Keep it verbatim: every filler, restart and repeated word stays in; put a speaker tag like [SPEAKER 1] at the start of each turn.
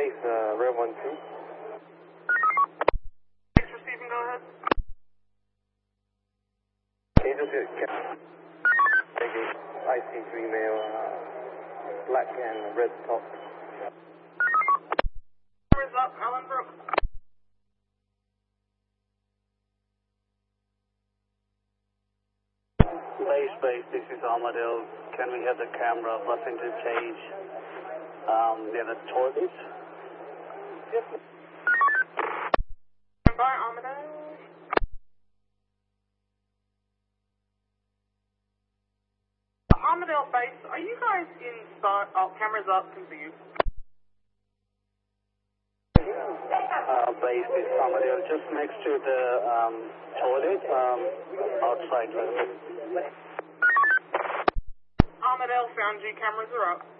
[SPEAKER 1] base, uh, Red one two.
[SPEAKER 2] Base receiving, go ahead.
[SPEAKER 1] Can you just get I C three male, uh, black and red top.
[SPEAKER 2] Cameras up, Allenbrook.
[SPEAKER 3] Base, base, this is Armadale. Can we have the camera bus interchange um, near the toilets?
[SPEAKER 2] Yes, sir. Stand by, Armadale. Armadale base, are you guys inside? Oh, cameras up, confused.
[SPEAKER 3] Uh, base is Armadale, just next to the um, toilet, um, outside.
[SPEAKER 2] Armadale found you, cameras are up.